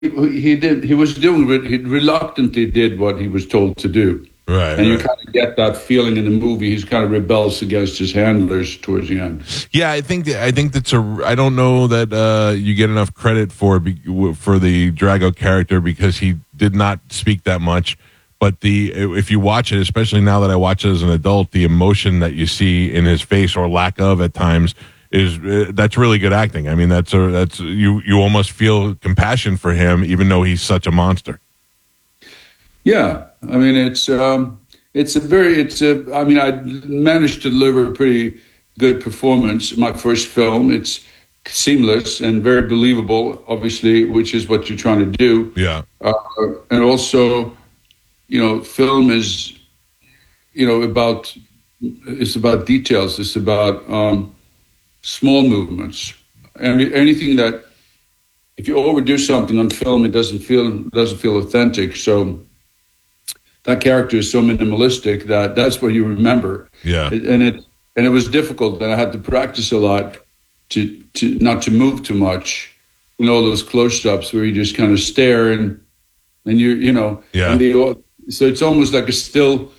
he was doing it. He reluctantly did what he was told to do. Right. And you kind of get that feeling in the movie. He's kind of rebels against his handlers towards the end. Yeah, I think that's I don't know that you get enough credit for the Drago character because he did not speak that much. But if you watch it, especially now that I watch it as an adult, the emotion that you see in his face or lack of at times that's really good acting. I mean, that's you almost feel compassion for him, even though he's such a monster. Yeah, I mean, I managed to deliver a pretty good performance. My first film, it's seamless and very believable, obviously, which is what you're trying to do. Yeah. And also, film is, it's about details. It's about small movements. And anything that, if you overdo something on film, it doesn't feel authentic. So that character is so minimalistic that's what you remember. Yeah. And it was difficult, and I had to practice a lot to not to move too much. All those close-ups where you just kind of stare and Yeah. So it's almost like a still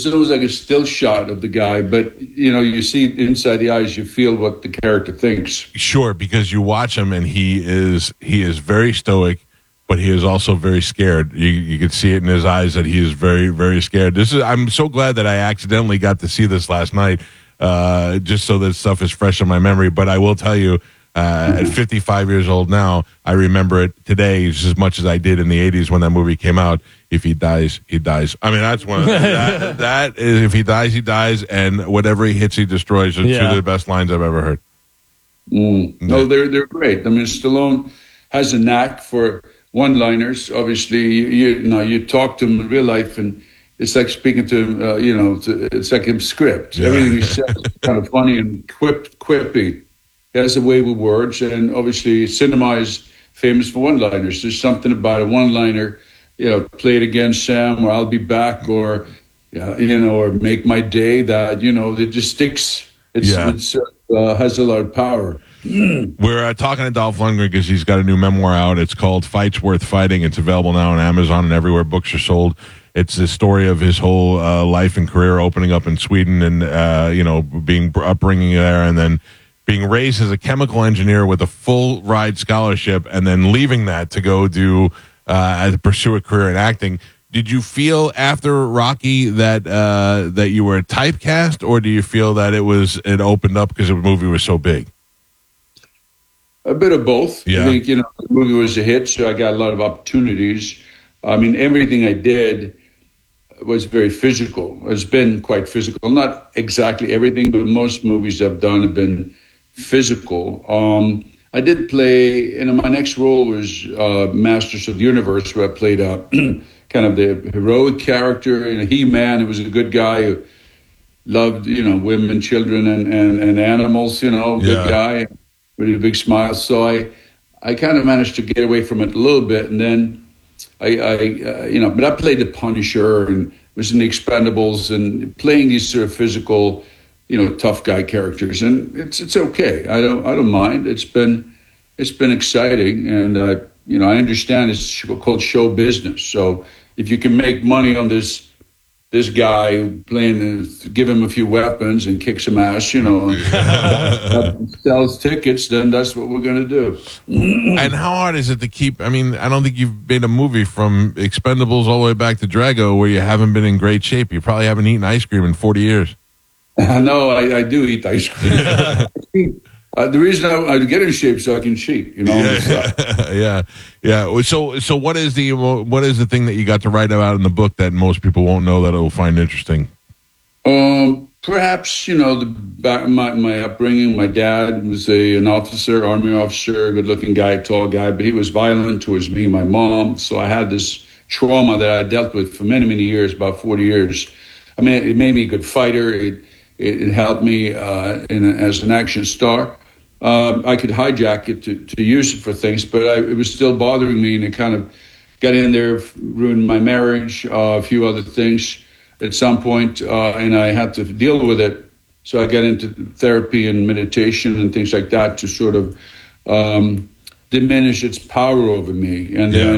shot of the guy, but you see inside the eyes, you feel what the character thinks. Sure, because you watch him and he is very stoic, but he is also very scared. You can see it in his eyes that he is very, very scared. I'm so glad that I accidentally got to see this last night, just so that stuff is fresh in my memory. But I will tell you, at 55 years old now, I remember it today just as much as I did in the 80s when that movie came out. If he dies, he dies. I mean, that's one of that is, if he dies, he dies, and whatever he hits, he destroys. It's two of the best lines I've ever heard. No, they're great. I mean, Stallone has a knack for one-liners. Obviously, you talk to him in real life, and it's like speaking to him. It's like a script. Yeah. Everything he says is kind of funny and quippy. He has a way with words, and obviously, cinema is famous for one-liners. There's something about a one-liner, play it again, Sam, or I'll be back, or or make my day. That it just sticks. It has a lot of power. We're talking to Dolph Lundgren because he's got a new memoir out. It's called Fights Worth Fighting. It's available now on Amazon and everywhere books are sold. It's the story of his whole life and career, opening up in Sweden and being upbringing there, and then being raised as a chemical engineer with a full ride scholarship, and then leaving that to go pursue a career in acting. Did you feel after Rocky that you were typecast, or do you feel that it opened up because the movie was so big? A bit of both. Yeah. I think, the movie was a hit, so I got a lot of opportunities. I mean, everything I did was very physical. It's been quite physical. Not exactly everything, but most movies I've done have been physical. I did play, my next role was Masters of the Universe, where I played kind of the heroic character, He-Man. It was a good guy who loved, women, children, and animals, good guy. Really big smile. So I kind of managed to get away from it a little bit, and then but I played the Punisher and was in the Expendables and playing these sort of physical, tough guy characters, and it's okay. I don't mind. It's been exciting, and I understand it's called show business. So if you can make money on this guy playing, give him a few weapons and kick some ass, and sells tickets, then that's what we're going to do. And how hard is it to keep, I don't think you've made a movie from Expendables all the way back to Drago where you haven't been in great shape. You probably haven't eaten ice cream in 40 years. No, I do eat ice cream. The reason I get in shape so I can cheat, Yeah. So what is the thing that you got to write about in the book that most people won't know that it'll find interesting? Perhaps my upbringing. My dad was an officer, army officer, good-looking guy, tall guy, but he was violent towards me and my mom. So I had this trauma that I dealt with for many, many years, about 40 years. It made me a good fighter. It helped me as an action star. I could hijack it to use it for things, but it was still bothering me, and it kind of got in there, ruined my marriage, a few other things at some point, and I had to deal with it. So I got into therapy and meditation and things like that to sort of diminish its power over me. And Yeah.